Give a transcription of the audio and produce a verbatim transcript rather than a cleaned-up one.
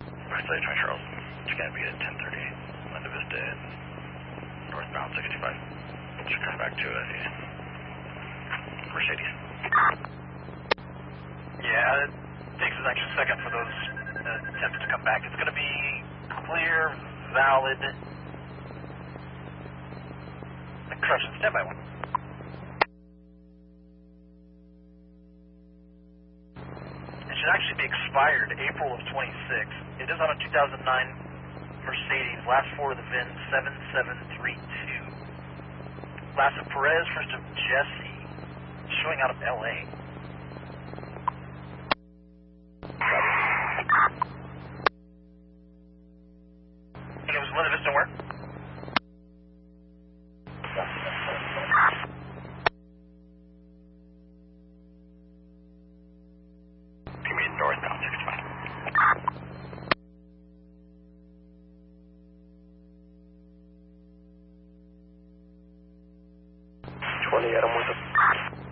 West thirty, Charles. It's going to be at ten thirty. Linda Vista, northbound sixty-five. Should come back to a Mercedes. Yeah, it takes an extra second for those uh, attempts to come back. It's going to be clear, valid. Correction, stand by one. It should actually be expired April of twenty-six. It is on a two thousand nine Mercedes, last four of the V I N seven seven three two. Last of Perez, first of Jesse, showing out of L A. And it was Linda Vista where? Commute northbound sixty-five. twenty, Adam, with a